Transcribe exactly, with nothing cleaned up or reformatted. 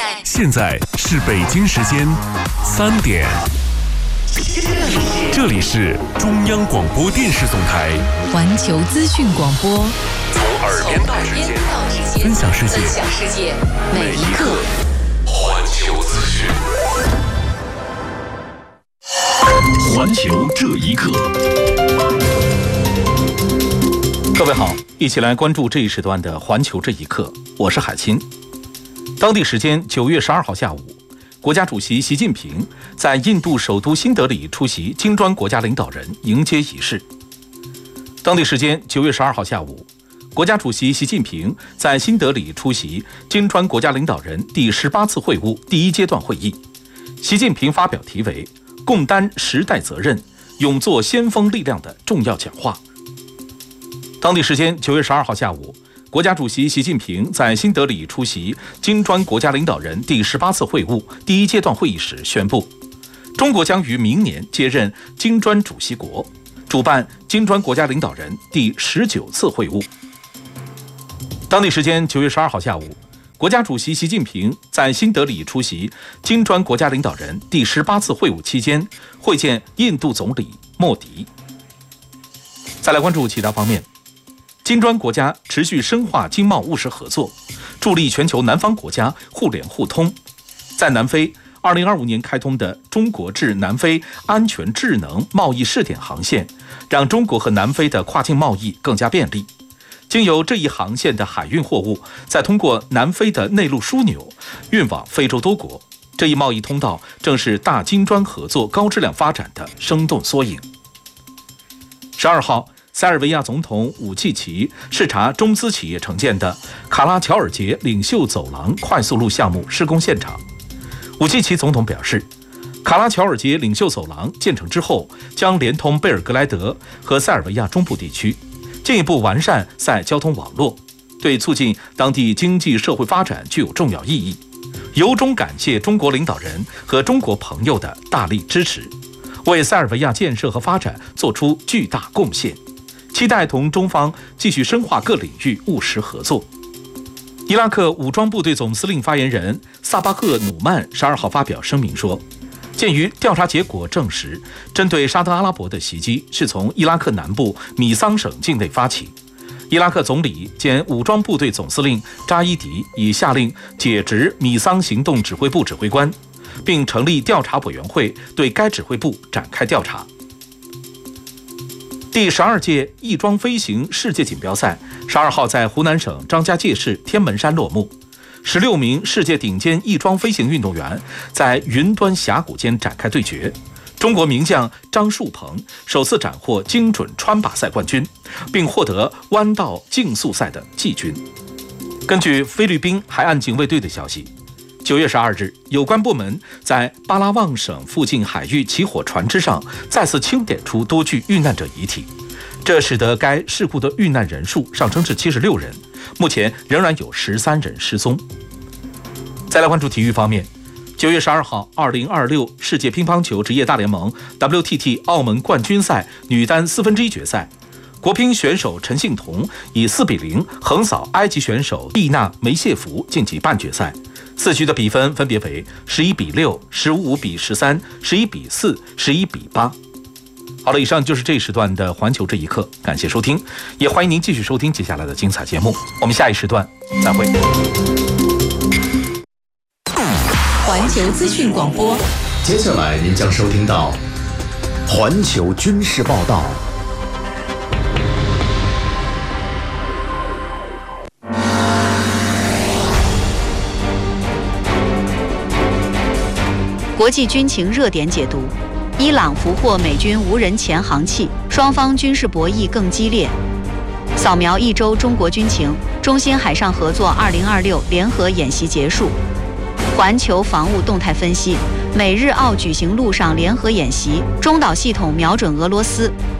现在是北京时间三点。这里是中央广播电视总台环球资讯广播， 从耳边到指尖，分享世界，每一刻环球资讯。环球这一刻， 各位好，一起来关注这一时段的环球这一刻，我是海清。当地时间九月十二号下午，国家主席习近平在印度首都新德里出席金砖国家领导人迎接仪式。当地时间九月十二号下午，国家主席习近平在新德里出席金砖国家领导人第十八次会晤第一阶段会议。习近平发表题为“共担时代责任，勇做先锋力量”的重要讲话。当地时间九月十二号下午，国家主席习近平在新德里出席金砖国家领导人第十八次会晤第一阶段会议时宣布，中国将于明年接任金砖主席国，主办金砖国家领导人第十九次会晤。当地时间九月十二号下午，国家主席习近平在新德里出席金砖国家领导人第十八次会晤期间，会见印度总理莫迪。再来关注其他方面，金砖国家持续深化经贸务实合作，助力全球南方国家互联互通。在南非，二零二五年开通的中国至南非安全智能贸易试点航线，让中国和南非的跨境贸易更加便利。经由这一航线的海运货物，再通过南非的内陆枢纽运往非洲多国，这一贸易通道正是大金砖合作高质量发展的生动缩影。十二号，塞尔维亚总统武契奇视察中资企业承建的卡拉乔尔杰领袖走廊快速路项目施工现场。武契奇总统表示，卡拉乔尔杰领袖走廊建成之后，将连通贝尔格莱德和塞尔维亚中部地区，进一步完善塞交通网络，对促进当地经济社会发展具有重要意义。由衷感谢中国领导人和中国朋友的大力支持，为塞尔维亚建设和发展做出巨大贡献。期待同中方继续深化各领域务实合作。伊拉克武装部队总司令发言人萨巴赫努曼十二号发表声明说，鉴于调查结果证实，针对沙特阿拉伯的袭击是从伊拉克南部米桑省境内发起，伊拉克总理兼武装部队总司令扎伊迪已下令解职米桑行动指挥部指挥官，并成立调查委员会对该指挥部展开调查。第十二届翼装飞行世界锦标赛十二号在湖南省张家界市天门山落幕，十六名世界顶尖翼装飞行运动员在云端峡谷间展开对决。中国名将张树鹏首次斩获精准穿靶赛冠军，并获得弯道竞速赛的季军。根据菲律宾海岸警卫队的消息，九月十二日，有关部门在巴拉望省附近海域起火船只上再次清点出多具遇难者遗体，这使得该事故的遇难人数上升至七十六人，目前仍然有十三人失踪。再来关注体育方面，九月十二号，二零二六世界乒乓球职业大联盟 W T T 澳门冠军赛女单四分之一决赛，国乒选手陈幸同以四比零横扫埃及选手蒂娜梅谢弗晋级半决赛。四局的比分分别为十一比六、十五比十三、十一比四、十一比八。好了，以上就是这一时段的环球这一刻，感谢收听，也欢迎您继续收听接下来的精彩节目。我们下一时段再会。 环球资讯广播， 接下来您将收听到环球军事报道。 国际军情热点解读：伊朗俘获美军无人潜航器，双方军事博弈更激烈。扫描一周中国军情，中新海上合作二零二六联合演习结束。环球防务动态分析：美日澳举行陆上联合演习，中导系统瞄准俄罗斯，